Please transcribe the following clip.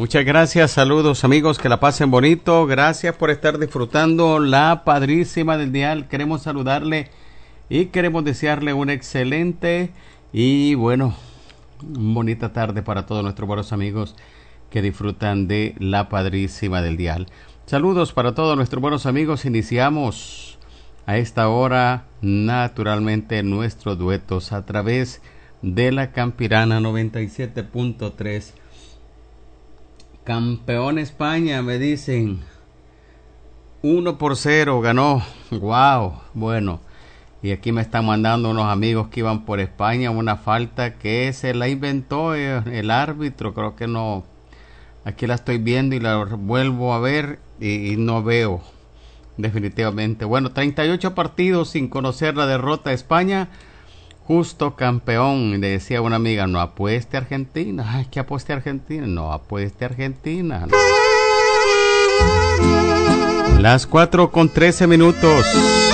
Muchas gracias, saludos amigos, que la pasen bonito, gracias por estar disfrutando la padrísima del dial. Queremos saludarle y queremos desearle una excelente y bueno, bonita tarde para todos nuestros buenos amigos que disfrutan de la padrísima del dial. Saludos para todos nuestros buenos amigos, iniciamos a esta hora naturalmente nuestros duetos a través de la Campirana 97.3. Campeón España, me dicen 1-0 ganó. Wow, bueno, y aquí me están mandando unos amigos que iban por España una falta que se la inventó el árbitro, creo que no. Aquí la estoy viendo y la vuelvo a ver y no veo definitivamente. Bueno, 38 partidos sin conocer la derrota de España. Justo campeón, le decía una amiga, no apueste a Argentina. Ay, que apueste a Argentina. No apueste a Argentina. Las 4:13.